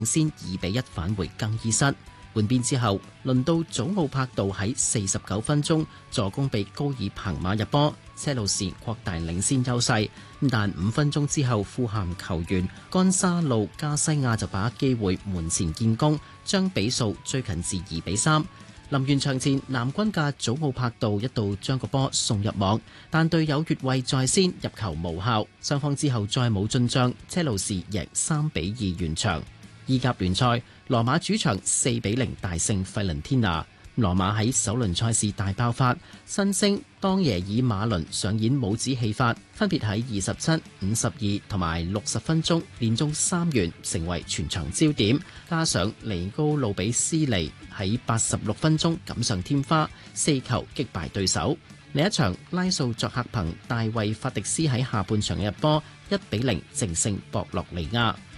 先2-1返回更衣室。換邊之後，輪到祖奧柏度喺49分鐘助攻被高爾彭馬入波，車路士擴大領先優勢。但5分鐘之後，富咸球員干沙路加西亞就把握機會門前建功，將比數追近至2-3。臨完場前，藍軍嘅祖奧柏度一度將個波送入網，但隊友越位在先，入球無效。雙方之後再冇進帳，車路士贏3-2完場。意甲聯賽，羅馬主場4-0大勝費倫天拿。羅馬喺首輪賽事大爆發，新星當耶爾馬倫上演帽子戲法，分別喺27、52同埋60分鐘連中3元，成為全場焦點。加上尼高路比斯尼喺86分鐘錦上添花，4球擊敗對手。另一場，拉素作客憑大衛法迪斯喺下半場嘅入波1-0淨勝博洛尼亞。